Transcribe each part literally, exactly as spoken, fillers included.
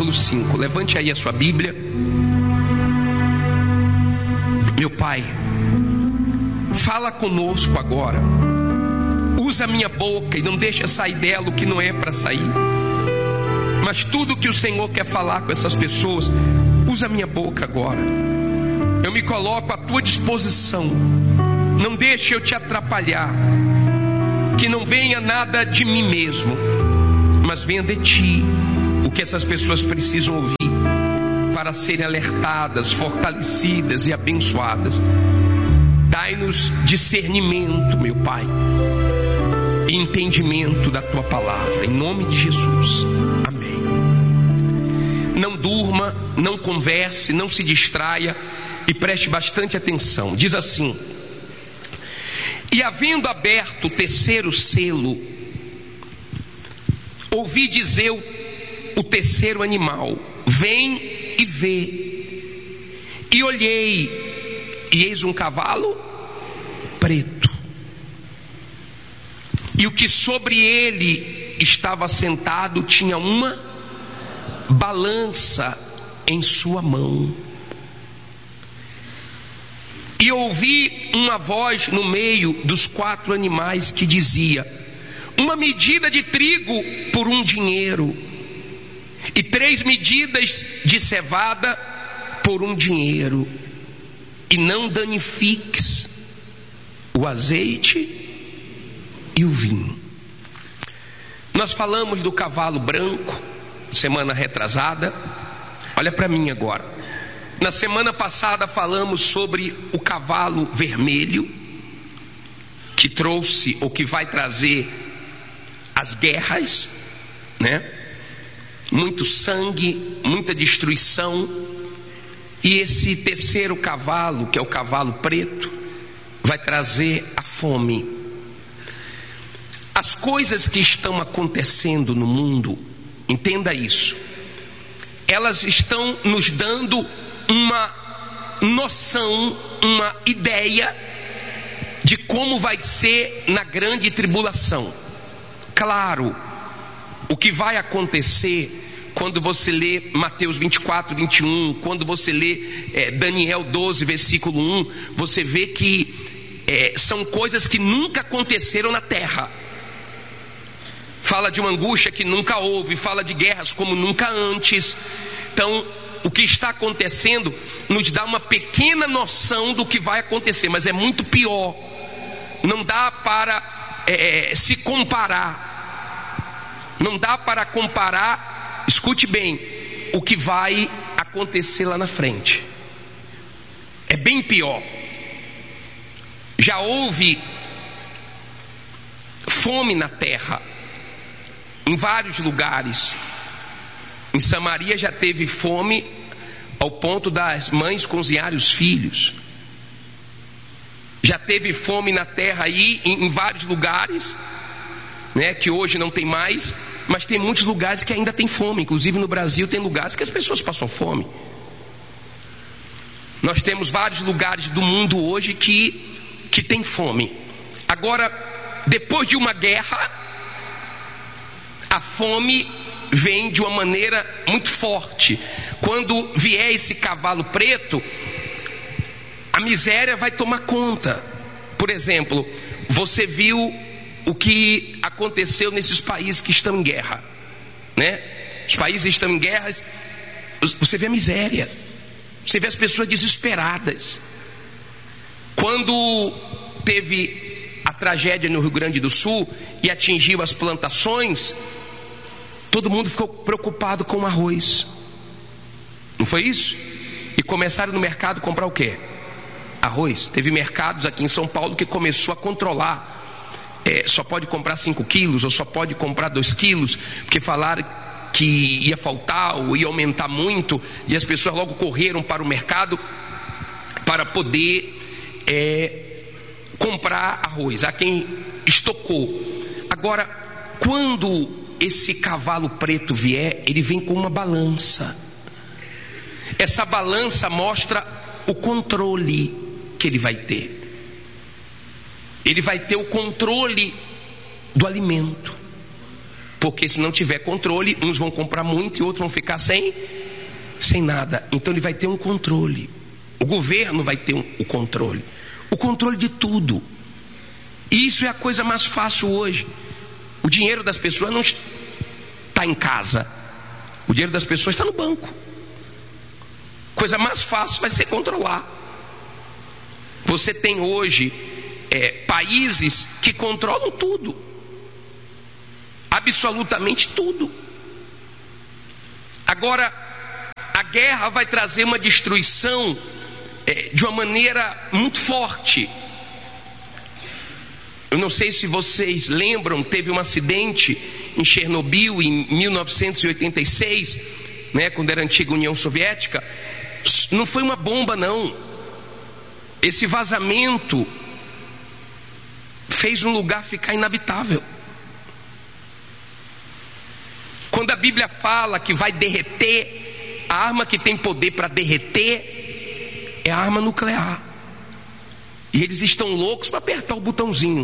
versículo cinco. Levante aí a sua Bíblia. Meu Pai, fala conosco agora. Usa a minha boca e não deixa sair dela o que não é para sair. Mas tudo que o Senhor quer falar com essas pessoas, usa a minha boca agora. Eu me coloco à tua disposição. Não deixe eu te atrapalhar. Que não venha nada de mim mesmo, mas venha de ti o que essas pessoas precisam ouvir para serem alertadas, fortalecidas e abençoadas. Dai-nos discernimento, meu Pai, e entendimento da tua palavra, em nome de Jesus, amém. Não durma, não converse, não se distraia e preste bastante atenção. Diz assim: e havendo aberto o terceiro selo, ouvi dizer o, o terceiro animal: vem e vê. E olhei, e eis um cavalo preto, e o que sobre ele estava sentado tinha uma balança em sua mão. E ouvi uma voz no meio dos quatro animais que dizia: uma medida de trigo por um dinheiro, e três medidas de cevada por um dinheiro, e não danifiques o azeite e o vinho. Nós falamos do cavalo branco semana retrasada. Olha para mim agora. Na semana passada falamos sobre o cavalo vermelho, que trouxe ou que vai trazer as guerras, né? Muito sangue, muita destruição. E esse terceiro cavalo, que é o cavalo preto, vai trazer a fome. As coisas que estão acontecendo no mundo, entenda isso, elas estão nos dando uma noção, uma ideia de como vai ser na grande tribulação. Claro, o que vai acontecer quando você lê Mateus vinte e quatro, vinte e um, quando você lê é, Daniel doze, versículo um, você vê que é, são coisas que nunca aconteceram na terra. Fala de uma angústia que nunca houve, fala de guerras como nunca antes. Então, o que está acontecendo nos dá uma pequena noção do que vai acontecer, mas é muito pior. Não dá para é, se comparar. Não dá para comparar, escute bem, o que vai acontecer lá na frente. É bem pior. Já houve fome na terra, em vários lugares. Em Samaria já teve fome ao ponto das mães cozinharem os filhos. Já teve fome na terra aí em, em vários lugares, né, que hoje não tem mais, mas tem muitos lugares que ainda tem fome. Inclusive no Brasil tem lugares que as pessoas passam fome. Nós temos vários lugares do mundo hoje que, que tem fome. Agora, depois de uma guerra, a fome vem de uma maneira muito forte. Quando vier esse cavalo preto, a miséria vai tomar conta. Por exemplo, você viu o que aconteceu nesses países que estão em guerra, né? Os países estão em guerras, você vê a miséria, você vê as pessoas desesperadas. Quando teve a tragédia no Rio Grande do Sul e atingiu as plantações, todo mundo ficou preocupado com o arroz. Não foi isso? E começaram no mercado a comprar o quê? Arroz. Teve mercados aqui em São Paulo que começou a controlar. É, só pode comprar cinco quilos, ou só pode comprar dois quilos, porque falaram que ia faltar ou ia aumentar muito. E as pessoas logo correram para o mercado para poder é, comprar arroz. Há quem estocou. Agora, quando esse cavalo preto vier, ele vem com uma balança. Essa balança mostra o controle que ele vai ter. Ele vai ter o controle do alimento. Porque se não tiver controle, uns vão comprar muito e outros vão ficar sem, sem nada. Então ele vai ter um controle. O governo vai ter um, o controle. O controle de tudo. E isso é a coisa mais fácil hoje. O dinheiro das pessoas não está em casa. O dinheiro das pessoas está no banco. Coisa mais fácil vai ser controlar. Você tem hoje é, países que controlam tudo. Absolutamente tudo. Agora, a guerra vai trazer uma destruição é, de uma maneira muito forte. Eu não sei se vocês lembram, teve um acidente em Chernobyl em mil novecentos e oitenta e seis, né, quando era a antiga União Soviética. Não foi uma bomba, não. Esse vazamento fez um lugar ficar inabitável. Quando a Bíblia fala que vai derreter, a arma que tem poder para derreter é a arma nuclear. E eles estão loucos para apertar o botãozinho.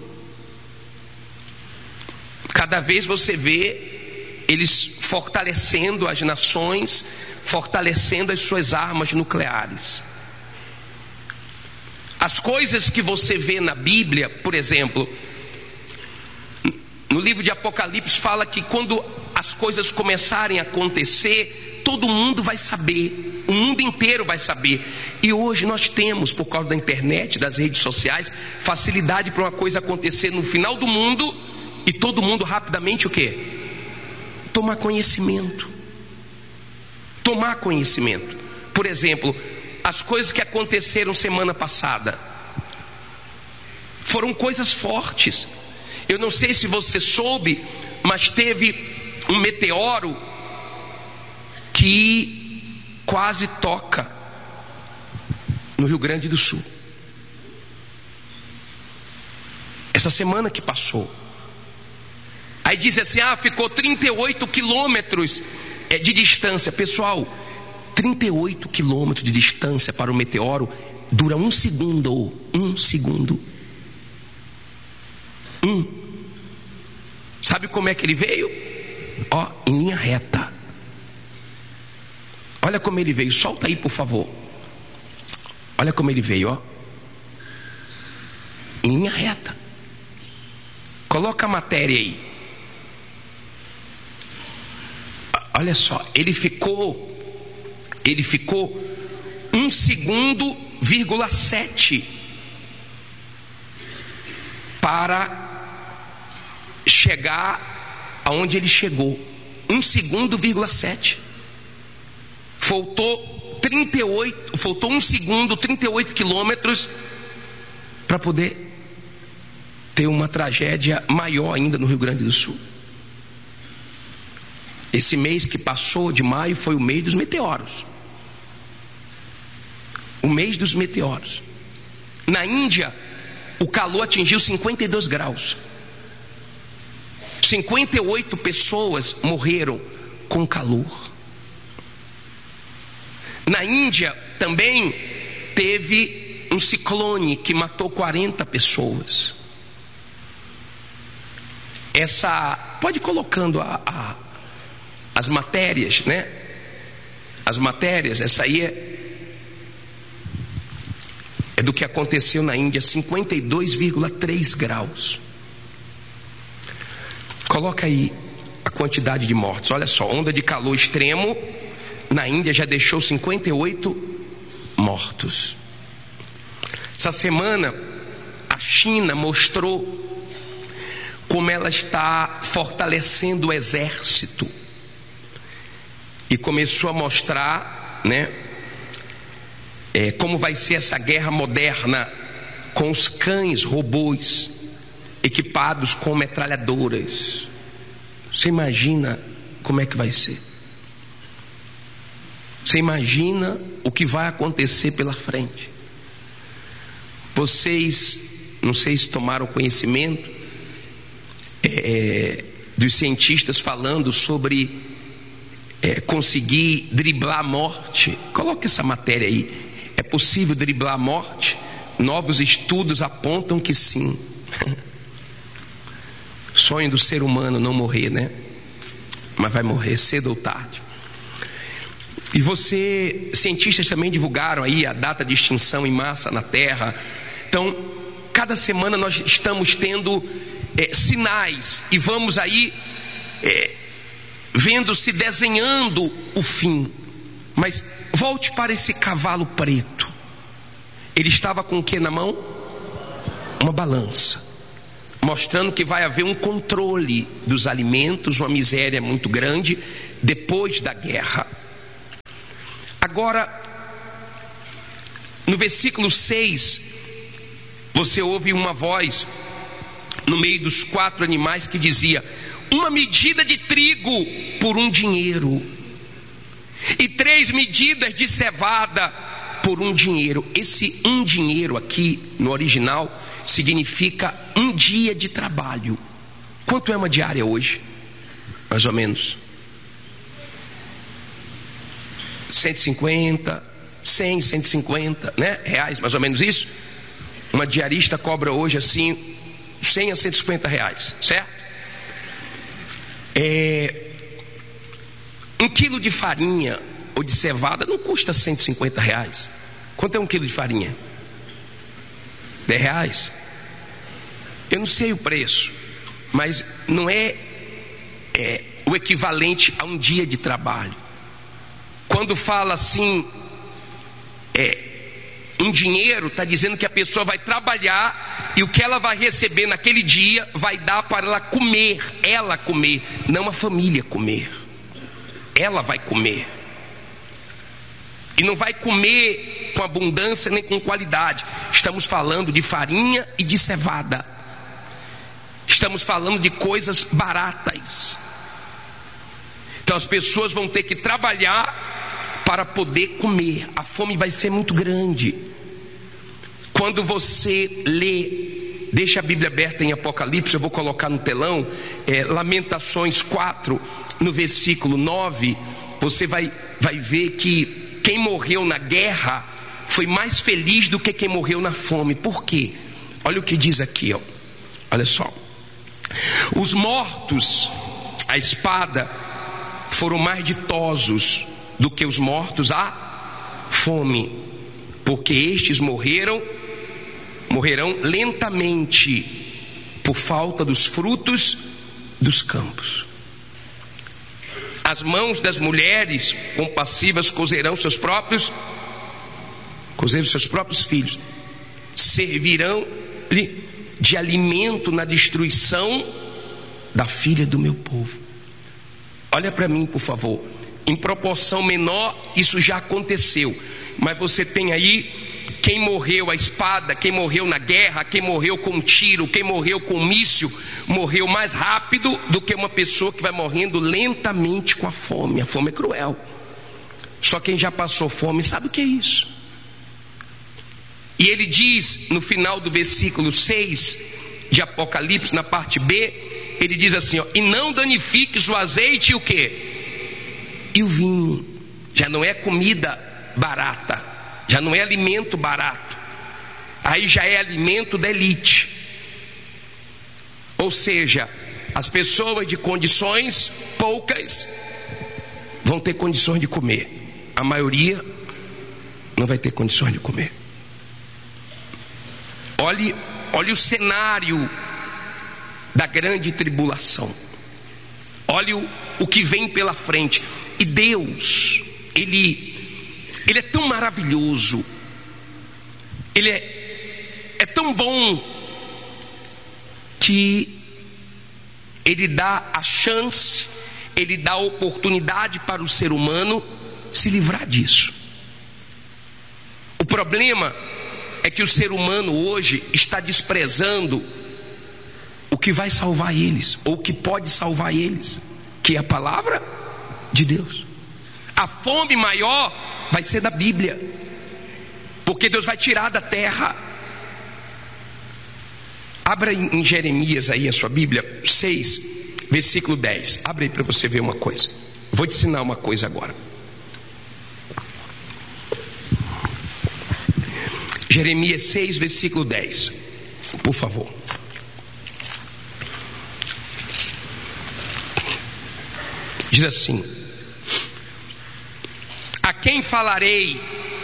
Cada vez você vê eles fortalecendo as nações, fortalecendo as suas armas nucleares. As coisas que você vê na Bíblia, por exemplo, no livro de Apocalipse fala que quando as coisas começarem a acontecer, todo mundo vai saber, o mundo inteiro vai saber. E hoje nós temos, por causa da internet, das redes sociais, facilidade para uma coisa acontecer no final do mundo e todo mundo rapidamente o quê? Tomar conhecimento. Tomar conhecimento. Por exemplo, as coisas que aconteceram semana passada foram coisas fortes. Eu não sei se você soube, mas teve um meteoro que quase toca no Rio Grande do Sul. Essa semana que passou. Aí diz assim, ah, ficou trinta e oito quilômetros de distância. Pessoal, trinta e oito quilômetros de distância para o meteoro dura um segundo. Um segundo. Um. Sabe como é que ele veio? Ó, em linha reta. Olha como ele veio. Solta aí, por favor. Olha como ele veio, ó. Em linha reta. Coloca a matéria aí. Olha só, ele ficou Ele ficou um segundo, vírgula sete para chegar aonde ele chegou. Um segundo, vírgula sete. Faltou trinta e oito, faltou um segundo, trinta e oito quilômetros para poder ter uma tragédia maior ainda no Rio Grande do Sul. Esse mês que passou de maio foi o mês dos meteoros. O mês dos meteoros. Na Índia, o calor atingiu cinquenta e dois graus. cinquenta e oito pessoas morreram com calor. Na Índia também teve um ciclone que matou quarenta pessoas. Essa, pode ir colocando a, a, as matérias, né? As matérias, essa aí é É do que aconteceu na Índia, cinquenta e dois vírgula três graus. Coloca aí a quantidade de mortos. Olha só, onda de calor extremo na Índia já deixou cinquenta e oito mortos. Essa semana a China mostrou como ela está fortalecendo o exército e começou a mostrar, né, É, como vai ser essa guerra moderna com os cães robôs equipados com metralhadoras. Você imagina como é que vai ser? Você imagina o que vai acontecer pela frente? Vocês, não sei se tomaram conhecimento é, dos cientistas falando sobre é, conseguir driblar a morte. Coloque essa matéria aí. É possível driblar a morte? Novos estudos apontam que sim. Sonho do ser humano não morrer, né? Mas vai morrer cedo ou tarde. E você, cientistas também divulgaram aí a data de extinção em massa na Terra. Então, cada semana nós estamos tendo é, sinais e vamos aí é, vendo se desenhando o fim. Mas volte para esse cavalo preto. Ele estava com o que na mão? Uma balança, mostrando que vai haver um controle dos alimentos, uma miséria muito grande depois da guerra. Agora, no versículo seis, você ouve uma voz no meio dos quatro animais que dizia: uma medida de trigo por um dinheiro, e três medidas de cevada por um dinheiro. Esse um dinheiro aqui no original significa um dia de trabalho. Quanto é uma diária hoje? Mais ou menos cento e cinquenta, cem, cento e cinquenta, né? reais, mais ou menos isso. Uma diarista cobra hoje assim cem a cento e cinquenta reais, certo? É, um quilo de farinha ou de cevada não custa cento e cinquenta reais. Quanto é um quilo de farinha? dez reais? Eu não sei o preço, mas não é, é o equivalente a um dia de trabalho. Quando fala assim, é, um dinheiro, está dizendo que a pessoa vai trabalhar e o que ela vai receber naquele dia vai dar para ela comer, ela comer, não a família comer. Ela vai comer. E não vai comer com abundância nem com qualidade. Estamos falando de farinha e de cevada. Estamos falando de coisas baratas. Então as pessoas vão ter que trabalhar para poder comer. A fome vai ser muito grande. Quando você lê, deixa a Bíblia aberta em Apocalipse, eu vou colocar no telão, é, Lamentações quatro, no versículo nove, você vai, vai ver que quem morreu na guerra foi mais feliz do que quem morreu na fome. Por quê? Olha o que diz aqui, ó. Olha só. Os mortos à espada foram mais ditosos do que os mortos à fome, porque estes morreram, morrerão lentamente por falta dos frutos dos campos. As mãos das mulheres compassivas cozerão seus próprios, cozerão seus próprios filhos, servirão-lhe de alimento na destruição da filha do meu povo. Olha para mim, por favor. Em proporção menor, isso já aconteceu, mas você tem aí quem morreu à espada, quem morreu na guerra, quem morreu com um tiro, quem morreu com um míssil, morreu mais rápido do que uma pessoa que vai morrendo lentamente com a fome. A fome é cruel. Só quem já passou fome sabe o que é isso. E ele diz no final do versículo seis de Apocalipse, na parte B, ele diz assim, ó: e não danifiques o azeite e o quê? E o vinho. Já não é comida barata, já não é alimento barato, aí já é alimento da elite. Ou seja, as pessoas de condições poucas vão ter condições de comer, a maioria não vai ter condições de comer. Olhe, olhe o cenário da grande tribulação. Olhe o, o que vem pela frente. E Deus, Ele, Ele é tão maravilhoso, Ele é, é tão bom, que Ele dá a chance, Ele dá a oportunidade para o ser humano se livrar disso. O problema é que o ser humano hoje está desprezando o que vai salvar eles, ou o que pode salvar eles, que é a palavra de Deus. A fome maior vai ser da Bíblia, porque Deus vai tirar da terra. Abra em Jeremias aí a sua Bíblia, seis, versículo dez. Abre aí para você ver uma coisa. Vou te ensinar uma coisa agora. Jeremias seis, versículo dez, por favor. Diz assim: a quem falarei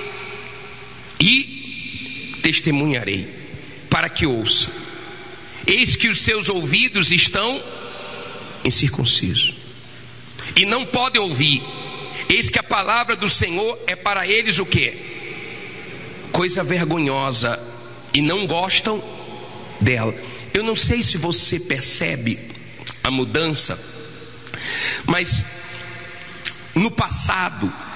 e testemunharei, para que ouça. Eis que os seus ouvidos estão incircuncisos e não podem ouvir. Eis que a palavra do Senhor é para eles o quê? Coisa vergonhosa, e não gostam dela. Eu não sei se você percebe a mudança, mas no passado